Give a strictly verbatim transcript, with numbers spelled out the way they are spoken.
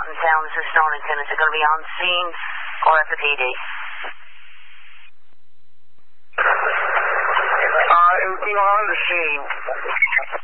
out in town. This is Stonington. Is it going to be on scene or at the P D? Uh, it would be on the scene.